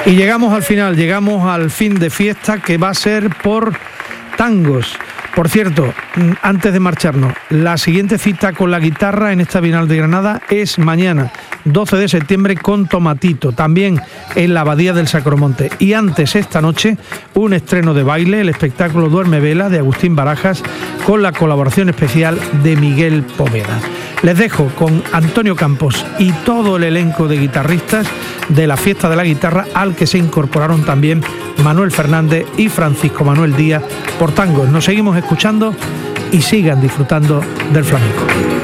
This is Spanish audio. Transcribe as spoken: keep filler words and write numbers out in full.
Y llegamos al final, llegamos al fin de fiesta, que va a ser por tangos. Por cierto, antes de marcharnos, la siguiente cita con la guitarra en esta Bienal de Granada es mañana, doce de septiembre, con Tomatito, también en la Abadía del Sacromonte. Y antes, esta noche, un estreno de baile, el espectáculo Duerme Vela, de Agustín Barajas, con la colaboración especial de Miguel Poveda. Les dejo con Antonio Campos y todo el elenco de guitarristas de la Fiesta de la Guitarra, al que se incorporaron también Manuel Fernández y Francisco Manuel Díaz por tangos. Nos seguimos escuchando y sigan disfrutando del flamenco.